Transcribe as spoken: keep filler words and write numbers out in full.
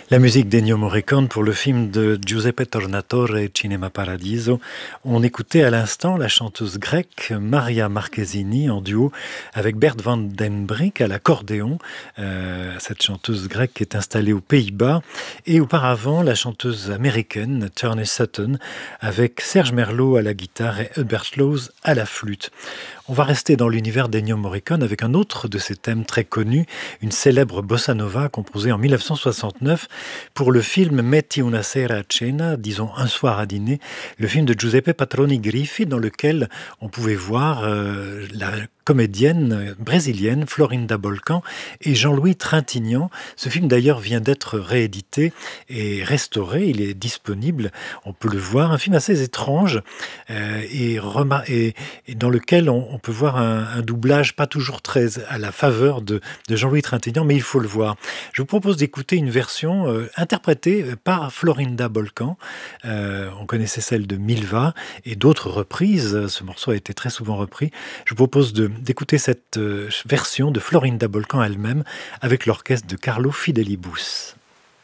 La musique d'Ennio Morricone pour le film de Giuseppe Tornatore, Cinema Paradiso. On écoutait à l'instant la chanteuse grecque Maria Marchesini en duo avec Bert van den Brink à l'accordéon. Euh, cette chanteuse grecque est installée aux Pays-Bas. Et auparavant, la chanteuse américaine Turney Sutton avec Serge Merlot à la guitare et Hubert Laws à la flûte. On va rester dans l'univers d'Ennio Morricone avec un autre de ses thèmes très connus, une célèbre bossa nova composée en dix-neuf cent soixante-neuf pour le film Metti una sera a cena, disons un soir à dîner, le film de Giuseppe Patroni Griffi dans lequel on pouvait voir euh, la comédienne brésilienne Florinda Bolcan et Jean-Louis Trintignant. Ce film d'ailleurs vient d'être réédité et restauré, il est disponible, on peut le voir, un film assez étrange euh, et, remar- et, et dans lequel on, on peut voir un, un doublage pas toujours très à la faveur de, de Jean-Louis Trintignant, mais il faut le voir. Je vous propose d'écouter une version euh, interprétée par Florinda Bolcan. Euh, on connaissait celle de Milva et d'autres reprises, ce morceau a été très souvent repris. Je vous propose de d'écouter cette version de Florinda Bolcan elle-même avec l'orchestre de Carlo Fidelibus.